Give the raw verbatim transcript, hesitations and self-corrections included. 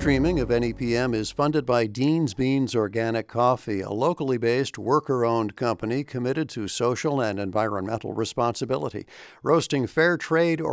streaming of N E P M is funded by Dean's Beans Organic Coffee, a locally based, worker-owned company committed to social and environmental responsibility, roasting fair trade